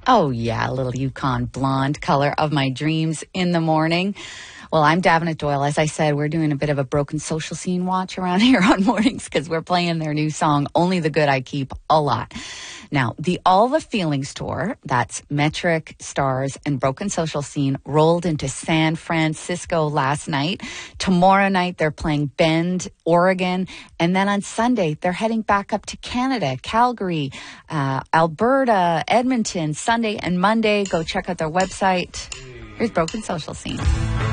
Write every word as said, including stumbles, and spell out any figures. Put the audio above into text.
Oh, yeah, a little Yukon blonde, color of my dreams in the morning. Well, I'm Davenant Doyle. As I said, we're doing a bit of a Broken Social Scene watch around here on mornings because we're playing their new song, Only the Good I Keep, a lot. Now, the All the Feelings tour, that's Metric, Stars, and Broken Social Scene, rolled into San Francisco last night. Tomorrow night, they're playing Bend, Oregon. And then on Sunday, they're heading back up to Canada, Calgary, uh, Alberta, Edmonton, Sunday and Monday. Go check out their website. Here's Broken Social Scene.